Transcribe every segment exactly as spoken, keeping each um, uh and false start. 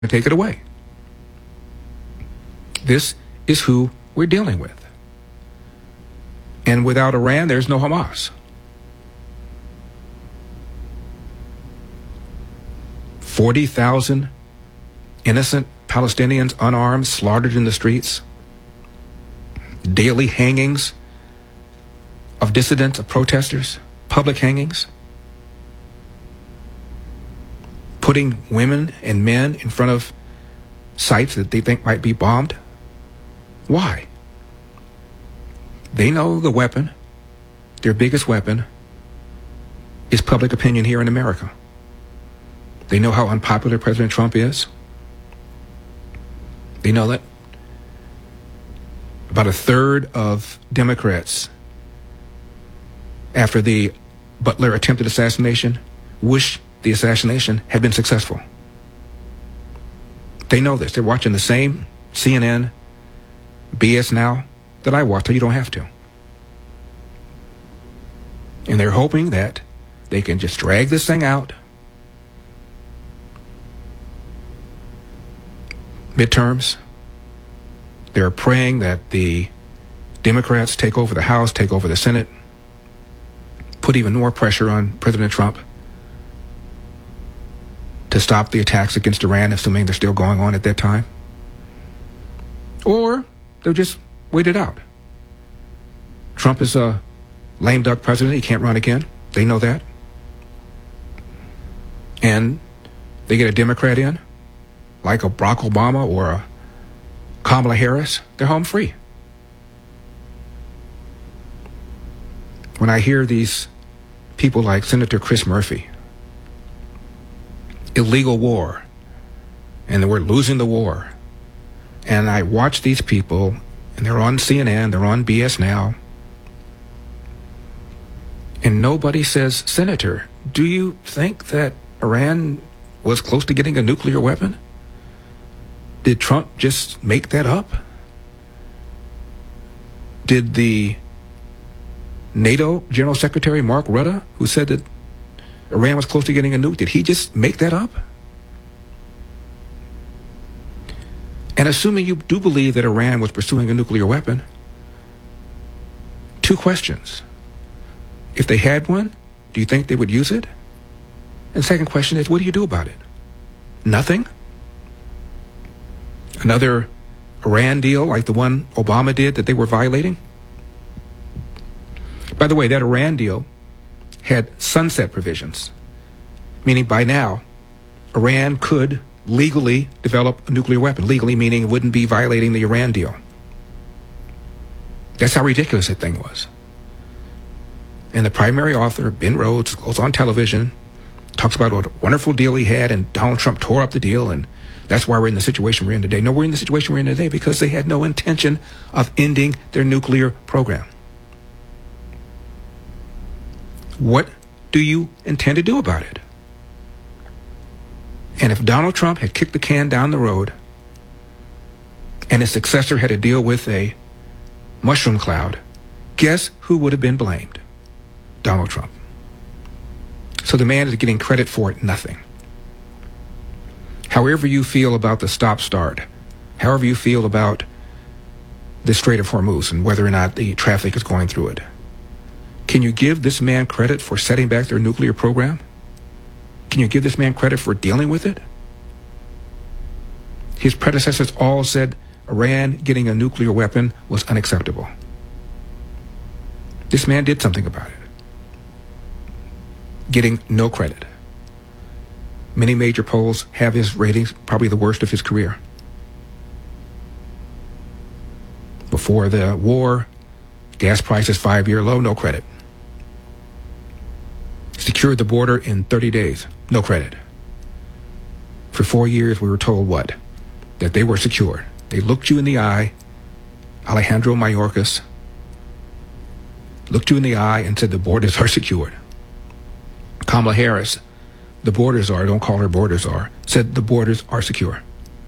take it away. This is who we're dealing with. And without Iran, there's no Hamas. forty thousand innocent Palestinians, unarmed, slaughtered in the streets. Daily hangings of dissidents, of protesters, public hangings. Putting women and men in front of sites that they think might be bombed. Why? They know the weapon, their biggest weapon, is public opinion here in America. They know how unpopular President Trump is. They know that about a third of Democrats, after the Butler attempted assassination, wish the assassination had been successful. They know this. They're watching the same C N N, B S Now that I watch, so you don't have to. And they're hoping that they can just drag this thing out. Midterms. They're praying that the Democrats take over the House, take over the Senate, put even more pressure on President Trump to stop the attacks against Iran, assuming they're still going on at that time. Or they'll just wait it out. Trump is a lame duck president. He can't run again. They know that. And they get a Democrat in, like a Barack Obama or a Kamala Harris, they're home free. When I hear these people like Senator Chris Murphy, illegal war, and we're losing the war, and I watch these people, and they're on C N N, they're on B S Now, and nobody says, Senator, do you think that Iran was close to getting a nuclear weapon? Did Trump just make that up? Did the NATO General Secretary Mark Rutte, who said that Iran was close to getting a nuke, did he just make that up? And assuming you do believe that Iran was pursuing a nuclear weapon, two questions. If they had one, do you think they would use it? And the second question is, what do you do about it? Nothing? Another Iran deal like the one Obama did that they were violating? By the way, that Iran deal had sunset provisions, meaning by now, Iran could legally develop a nuclear weapon. Legally meaning it wouldn't be violating the Iran deal. That's how ridiculous that thing was. And the primary author, Ben Rhodes, goes on television, talks about what a wonderful deal he had, and Donald Trump tore up the deal, and that's why we're in the situation we're in today. No, we're in the situation we're in today because they had no intention of ending their nuclear program. What do you intend to do about it? And if Donald Trump had kicked the can down the road and his successor had to deal with a mushroom cloud, guess who would have been blamed? Donald Trump. So the man is getting credit for it, nothing. However you feel about the stop-start, however you feel about the Strait of Hormuz and whether or not the traffic is going through it, can you give this man credit for setting back their nuclear program? Can you give this man credit for dealing with it? His predecessors all said Iran getting a nuclear weapon was unacceptable. This man did something about it. Getting no credit. Many major polls have his ratings probably the worst of his career. Before the war, gas prices five-year low, no credit. Secured the border in thirty days, no credit. For four years, we were told what? That they were secure. They looked you in the eye, Alejandro Mayorkas, looked you in the eye and said the borders are secured. Kamala Harris, the borders are, don't call her borders are, said the borders are secure.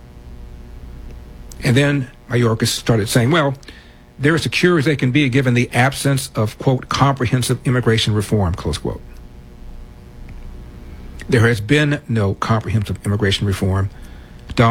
And then Mayorkas started saying, well, they're as secure as they can be given the absence of, quote, comprehensive immigration reform, close quote. There has been no comprehensive immigration reform